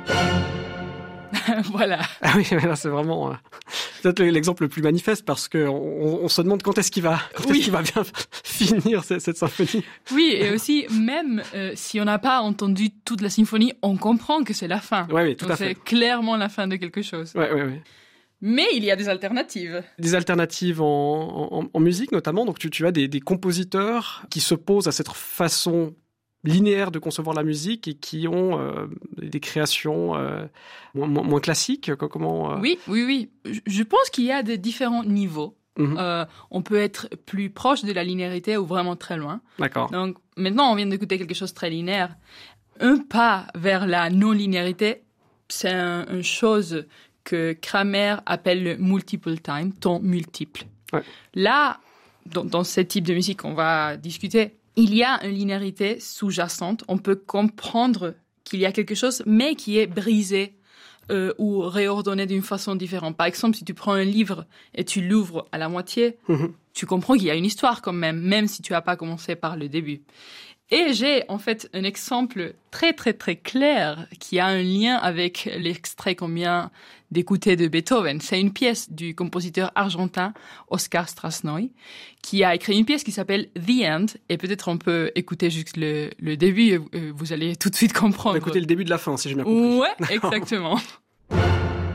Voilà. Ah oui, c'est vraiment peut-être l'exemple le plus manifeste parce que on se demande quand est-ce qu'il va bien finir cette symphonie. Oui, et aussi même si on n'a pas entendu toute la symphonie, on comprend que c'est la fin. Oui, tout à fait. C'est clairement la fin de quelque chose. Oui. Mais il y a des alternatives. Des alternatives en musique notamment. Donc tu as des compositeurs qui s'opposent à cette façon linéaire de concevoir la musique et qui ont des créations moins classiques. Comment Oui. Je pense qu'il y a des différents niveaux. On peut être plus proche de la linéarité ou vraiment très loin. D'accord. Donc maintenant, on vient d'écouter quelque chose de très linéaire. Un pas vers la non-linéarité, c'est une chose que Kramer appelle le multiple time, temps multiple. Ouais. Là, dans ce type de musique qu'on va discuter, il y a une linéarité sous-jacente. On peut comprendre qu'il y a quelque chose, mais qui est brisé ou réordonné d'une façon différente. Par exemple, si tu prends un livre et tu l'ouvres à la moitié, tu comprends qu'il y a une histoire quand même si tu n'as pas commencé par le début. Et j'ai en fait un exemple très très très clair qui a un lien avec l'extrait qu'on vient d'écouter de Beethoven. C'est une pièce du compositeur argentin Oscar Strasnoy qui a écrit une pièce qui s'appelle The End. Et peut-être on peut écouter juste le début et vous allez tout de suite comprendre. On va écouter le début de la fin, si j'ai bien compris. Ouais, exactement.